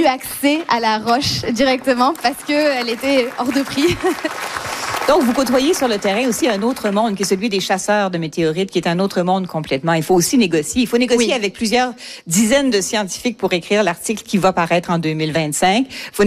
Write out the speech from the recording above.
accès à la roche directement parce qu'elle était hors de prix. Donc, vous côtoyez sur le terrain aussi un autre monde qui est celui des chasseurs de météorites, qui est un autre monde complètement. Il faut aussi négocier. Il faut négocier avec plusieurs dizaines de scientifiques pour écrire l'article qui va paraître en 2025.